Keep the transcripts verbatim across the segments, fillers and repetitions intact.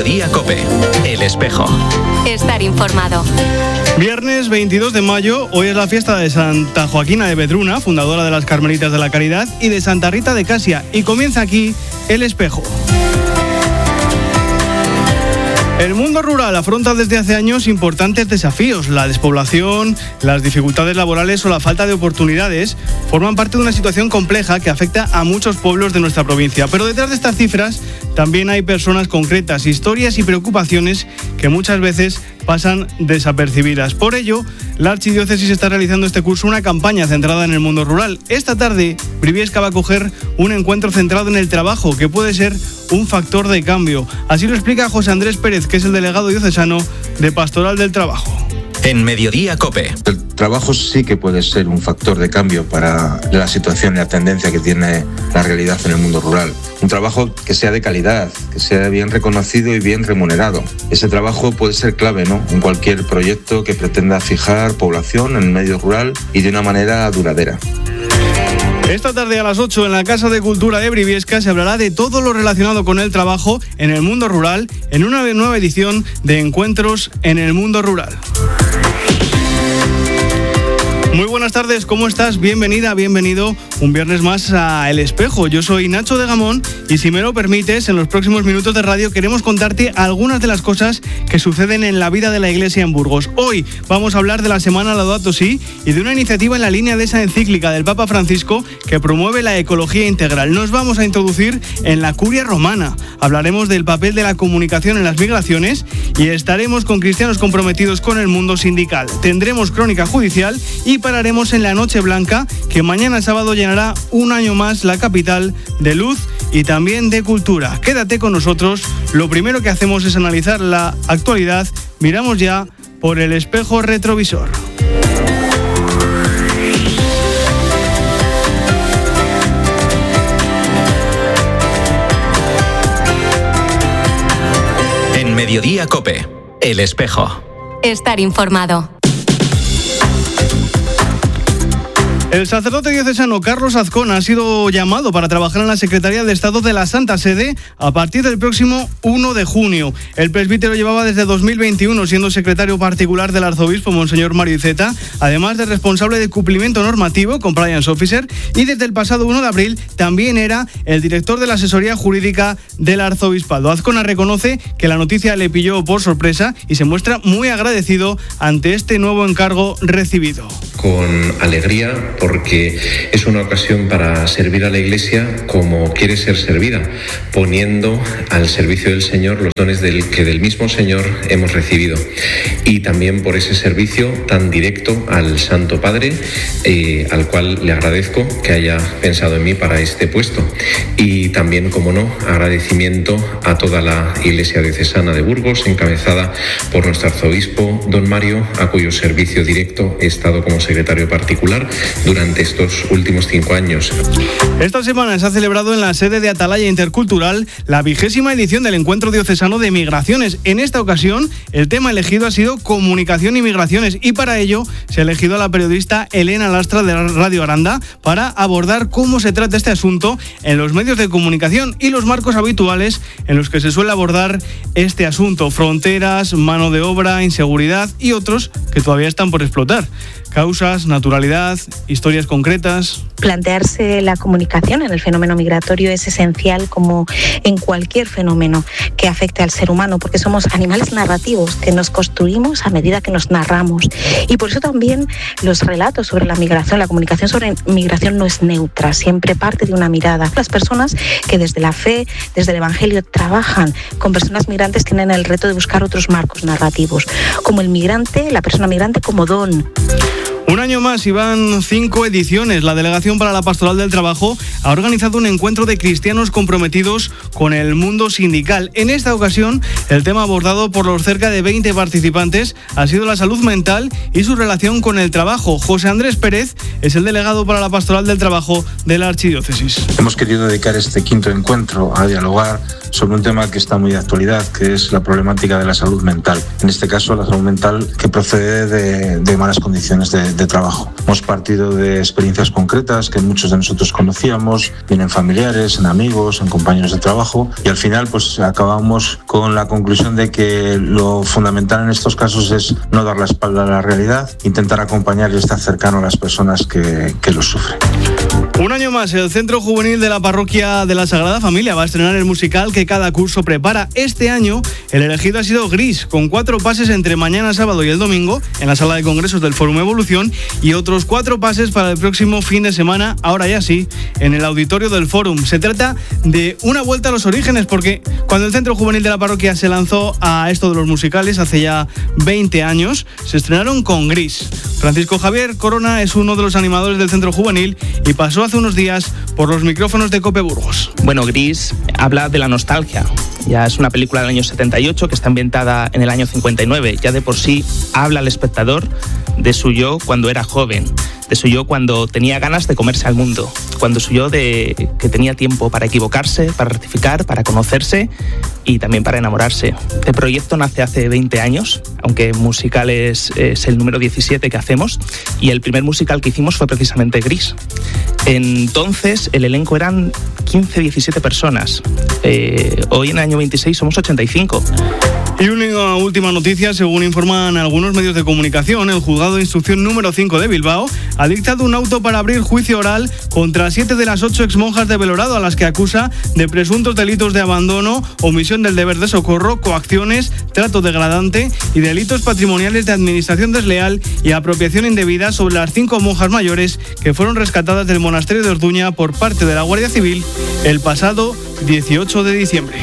Mediodía COPE, El Espejo. Estar informado. Viernes veintidós de mayo, hoy es la fiesta de Santa Joaquina de Vedruna, fundadora de las Carmelitas de la Caridad, y de Santa Rita de Casia, y comienza aquí El Espejo. El mundo rural afronta desde hace años importantes desafíos. La despoblación, las dificultades laborales o la falta de oportunidades forman parte de una situación compleja que afecta a muchos pueblos de nuestra provincia. Pero detrás de estas cifras también hay personas concretas, historias y preocupaciones que muchas veces pasan desapercibidas. Por ello, la Archidiócesis está realizando este curso una campaña centrada en el mundo rural. Esta tarde, Briviesca va a acoger un encuentro centrado en el trabajo, que puede ser un factor de cambio. Así lo explica José Andrés Pérez, que es el delegado diocesano de Pastoral del Trabajo. En Mediodía COPE. El trabajo sí que puede ser un factor de cambio para la situación y la tendencia que tiene la realidad en el mundo rural. Un trabajo que sea de calidad, que sea bien reconocido y bien remunerado. Ese trabajo puede ser clave, ¿no?, en cualquier proyecto que pretenda fijar población en el medio rural y de una manera duradera. Esta tarde a las ocho en la Casa de Cultura de Briviesca se hablará de todo lo relacionado con el trabajo en el mundo rural en una nueva edición de Encuentros en el Mundo Rural. Muy buenas tardes, ¿cómo estás? Bienvenida, bienvenido un viernes más a El Espejo. Yo soy Nacho de Gamón y si me lo permites, en los próximos minutos de radio queremos contarte algunas de las cosas que suceden en la vida de la Iglesia en Burgos. Hoy vamos a hablar de la Semana Laudato Si y de una iniciativa en la línea de esa encíclica del Papa Francisco que promueve la ecología integral. Nos vamos a introducir en la Curia Romana. Hablaremos del papel de la comunicación en las migraciones y estaremos con cristianos comprometidos con el mundo sindical. Tendremos crónica judicial y pararemos en la Noche Blanca, que mañana sábado llenará un año más la capital de luz y también de cultura. Quédate con nosotros. Lo primero que hacemos es analizar la actualidad. Miramos ya por el espejo retrovisor. En Mediodía COPE, El Espejo. Estar informado. El sacerdote diocesano Carlos Azcona ha sido llamado para trabajar en la Secretaría de Estado de la Santa Sede a partir del próximo uno de junio. El presbítero llevaba desde dos mil veintiuno siendo secretario particular del arzobispo Monseñor Mario Iceta, además de responsable de cumplimiento normativo, compliance officer, y desde el pasado uno de abril también era el director de la asesoría jurídica del arzobispado. Azcona reconoce que la noticia le pilló por sorpresa y se muestra muy agradecido ante este nuevo encargo recibido. Con alegría, porque es una ocasión para servir a la Iglesia como quiere ser servida, poniendo al servicio del Señor los dones del que del mismo Señor hemos recibido. Y también por ese servicio tan directo al Santo Padre, eh, al cual le agradezco que haya pensado en mí para este puesto. Y también, como no, agradecimiento a toda la Iglesia diocesana de Burgos, encabezada por nuestro arzobispo, don Mario, a cuyo servicio directo he estado como secretario particular durante estos últimos cinco años. Esta semana se ha celebrado en la sede de Atalaya Intercultural la vigésima edición del Encuentro Diocesano de Migraciones. En esta ocasión, el tema elegido ha sido comunicación y migraciones, y para ello se ha elegido a la periodista Elena Lastra de Radio Aranda para abordar cómo se trata este asunto en los medios de comunicación y los marcos habituales en los que se suele abordar este asunto: fronteras, mano de obra, inseguridad y otros que todavía están por explotar. Causas, naturalidad, historias concretas. Plantearse la comunicación en el fenómeno migratorio es esencial, como en cualquier fenómeno que afecte al ser humano, porque somos animales narrativos que nos construimos a medida que nos narramos. Y por eso también los relatos sobre la migración, la comunicación sobre migración no es neutra, siempre parte de una mirada. Las personas que desde la fe, desde el Evangelio, trabajan con personas migrantes tienen el reto de buscar otros marcos narrativos, como el migrante, la persona migrante como don. Un año más y van cinco ediciones. La Delegación para la Pastoral del Trabajo ha organizado un encuentro de cristianos comprometidos con el mundo sindical. En esta ocasión, el tema abordado por los cerca de veinte participantes ha sido la salud mental y su relación con el trabajo. José Andrés Pérez es el delegado para la Pastoral del Trabajo de la Archidiócesis. Hemos querido dedicar este quinto encuentro a dialogar sobre un tema que está muy de actualidad, que es la problemática de la salud mental. En este caso, la salud mental que procede de, de malas condiciones de, de, de trabajo. Hemos partido de experiencias concretas que muchos de nosotros conocíamos, vienen familiares, en amigos, en compañeros de trabajo, y al final pues acabamos con la conclusión de que lo fundamental en estos casos es no dar la espalda a la realidad, intentar acompañar y estar cercano a las personas que, que lo sufren. Un año más, el Centro Juvenil de la Parroquia de la Sagrada Familia va a estrenar el musical que cada curso prepara. Este año, el elegido ha sido Gris, con cuatro pases entre mañana, sábado y el domingo, en la sala de congresos del Fórum Evolución, y otros cuatro pases para el próximo fin de semana, ahora ya sí, en el auditorio del Fórum. Se trata de una vuelta a los orígenes, porque cuando el Centro Juvenil de la Parroquia se lanzó a esto de los musicales hace ya veinte años, se estrenaron con Gris. Francisco Javier Corona es uno de los animadores del Centro Juvenil y pasó hace unos días por los micrófonos de COPE Burgos. Bueno, Gris habla de la nostalgia. Ya es una película del año setenta y ocho que está ambientada en el año cincuenta y nueve. Ya de por sí habla al espectador de su yo cuando era joven, de su yo cuando tenía ganas de comerse al mundo, cuando su yo de que tenía tiempo para equivocarse, para rectificar, para conocerse y también para enamorarse. Este proyecto nace hace veinte años, aunque musical es, es el número diecisiete que hacemos, y el primer musical que hicimos fue precisamente Gris. Entonces el elenco eran quince, diecisiete personas. Eh, hoy en el año veintiséis somos ochenta y cinco. Y una última noticia, según informan algunos medios de comunicación, el juzgado de instrucción número cinco de Bilbao ha dictado un auto para abrir juicio oral contra siete de las ocho exmonjas de Belorado, a las que acusa de presuntos delitos de abandono, omisión del deber de socorro, coacciones, trato degradante y delitos patrimoniales de administración desleal y apropiación indebida sobre las cinco monjas mayores que fueron rescatadas del monasterio de Orduña por parte de la Guardia Civil el pasado dieciocho de diciembre.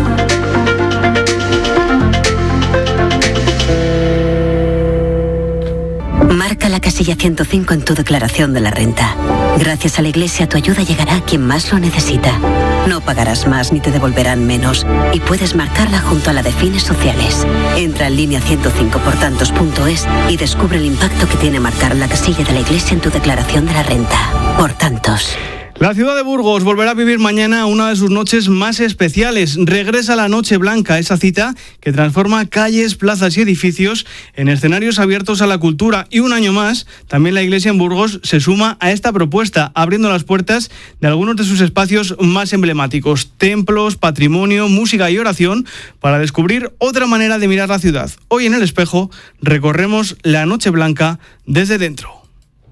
Marca la casilla ciento cinco en tu declaración de la renta. Gracias a la Iglesia, tu ayuda llegará a quien más lo necesita. No pagarás más ni te devolverán menos. Y puedes marcarla junto a la de fines sociales. Entra en línea ciento cinco por tantos punto es y descubre el impacto que tiene marcar la casilla de la Iglesia en tu declaración de la renta. Por tantos. La ciudad de Burgos volverá a vivir mañana una de sus noches más especiales. Regresa la Noche Blanca, esa cita que transforma calles, plazas y edificios en escenarios abiertos a la cultura. Y un año más, también la Iglesia en Burgos se suma a esta propuesta, abriendo las puertas de algunos de sus espacios más emblemáticos, templos, patrimonio, música y oración, para descubrir otra manera de mirar la ciudad. Hoy en El Espejo recorremos la Noche Blanca desde dentro.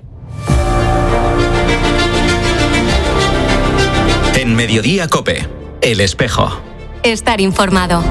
En Mediodía COPE, El Espejo. Estar informado.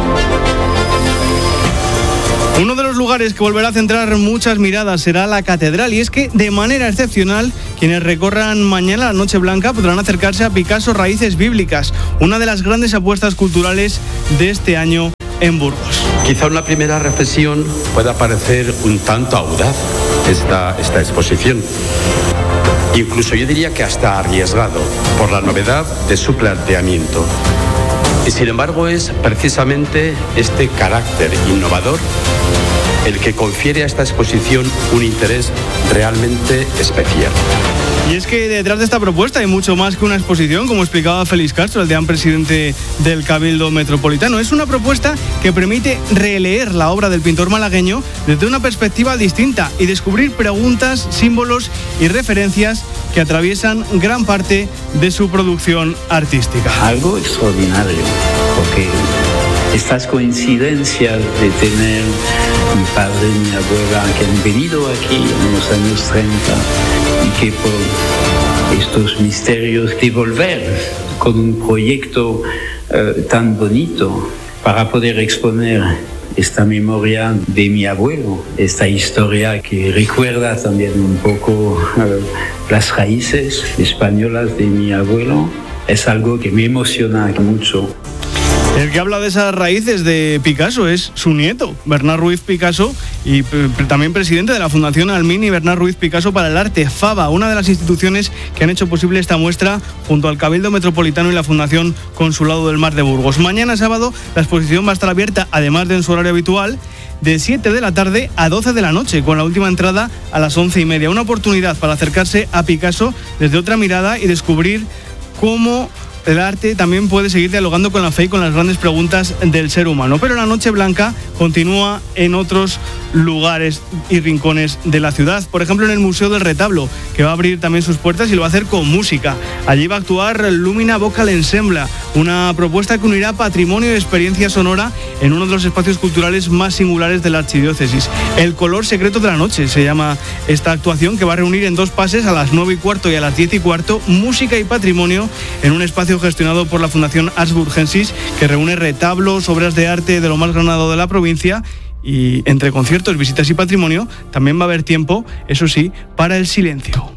Uno de los lugares que volverá a centrar muchas miradas será la catedral, y es que de manera excepcional quienes recorran mañana la Noche Blanca podrán acercarse a Picasso Raíces Bíblicas, una de las grandes apuestas culturales de este año en Burgos. Quizá una primera reflexión pueda parecer un tanto audaz esta, esta exposición. Incluso yo diría que hasta arriesgado por la novedad de su planteamiento. Y sin embargo es precisamente este carácter innovador el que confiere a esta exposición un interés realmente especial. Y es que detrás de esta propuesta hay mucho más que una exposición, como explicaba Félix Castro, el deán presidente del Cabildo Metropolitano. Es una propuesta que permite releer la obra del pintor malagueño desde una perspectiva distinta y descubrir preguntas, símbolos y referencias que atraviesan gran parte de su producción artística. Algo extraordinario, porque estas coincidencias de tener mi padre y mi abuela que han venido aquí en los años treinta y que por estos misterios de volver con un proyecto eh, tan bonito para poder exponer esta memoria de mi abuelo, esta historia que recuerda también un poco eh, las raíces españolas de mi abuelo, es algo que me emociona mucho. El que habla de esas raíces de Picasso es su nieto, Bernat Ruiz Picasso, y también presidente de la Fundación Almín y Bernat Ruiz Picasso para el Arte, FABA, una de las instituciones que han hecho posible esta muestra junto al Cabildo Metropolitano y la Fundación Consulado del Mar de Burgos. Mañana sábado la exposición va a estar abierta, además de en su horario habitual, de siete de la tarde a doce de la noche, con la última entrada a las once y media. Una oportunidad para acercarse a Picasso desde otra mirada y descubrir cómo el arte también puede seguir dialogando con la fe y con las grandes preguntas del ser humano. Pero la Noche Blanca continúa en otros lugares y rincones de la ciudad. Por ejemplo, en el Museo del Retablo, que va a abrir también sus puertas y lo va a hacer con música. Allí va a actuar Lumina Vocal Ensemble, una propuesta que unirá patrimonio y experiencia sonora en uno de los espacios culturales más singulares de la archidiócesis. El color secreto de la noche se llama esta actuación, que va a reunir en dos pases, a las nueve y cuarto y a las diez y cuarto, música y patrimonio en un espacio gestionado por la Fundación Asburgensis, que reúne retablos, obras de arte de lo más granado de la provincia. Y entre conciertos, visitas y patrimonio también va a haber tiempo, eso sí, para el silencio.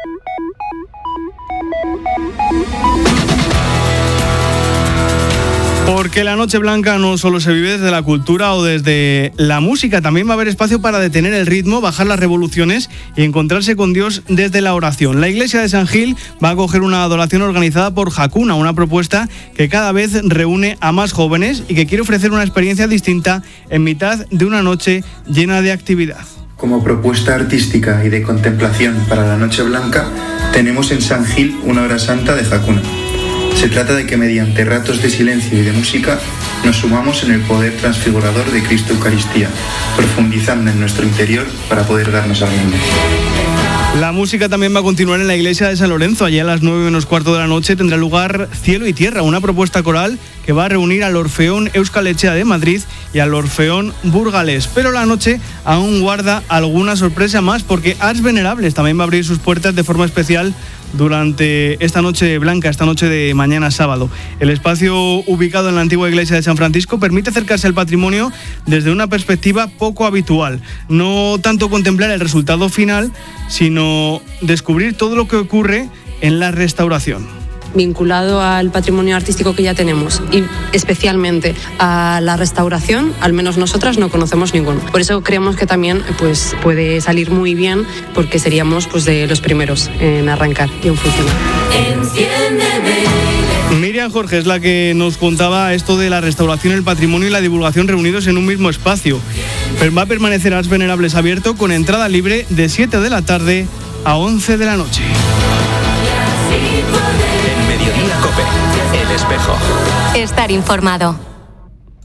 Porque la Noche Blanca no solo se vive desde la cultura o desde la música, también va a haber espacio para detener el ritmo, bajar las revoluciones y encontrarse con Dios desde la oración. La iglesia de San Gil va a acoger una adoración organizada por Hakuna, una propuesta que cada vez reúne a más jóvenes y que quiere ofrecer una experiencia distinta en mitad de una noche llena de actividad. Como propuesta artística y de contemplación para la Noche Blanca, tenemos en San Gil una hora santa de Hakuna. Se trata de que mediante ratos de silencio y de música nos sumamos en el poder transfigurador de Cristo Eucaristía, profundizando en nuestro interior para poder darnos al mundo. La música también va a continuar en la iglesia de San Lorenzo. Allí a las nueve menos cuarto de la noche tendrá lugar Cielo y Tierra, una propuesta coral que va a reunir al Orfeón Euskal Etxea de Madrid y al Orfeón Burgalés. Pero la noche aún guarda alguna sorpresa más, porque Arts Venerables también va a abrir sus puertas de forma especial durante esta noche blanca, esta noche de mañana sábado. El espacio, ubicado en la antigua iglesia de San Francisco, permite acercarse al patrimonio desde una perspectiva poco habitual. No tanto contemplar el resultado final, sino descubrir todo lo que ocurre en la restauración. Vinculado al patrimonio artístico que ya tenemos y especialmente a la restauración, al menos nosotras no conocemos ninguno. Por eso creemos que también pues, puede salir muy bien, porque seríamos pues, de los primeros en arrancar y en funcionar. Miriam Jorge es la que nos contaba esto de la restauración, el patrimonio y la divulgación reunidos en un mismo espacio. Pero va a permanecer Arts Venerables abierto con entrada libre de siete de la tarde a once de la noche. Mediodía COPE, El Espejo. Estar informado.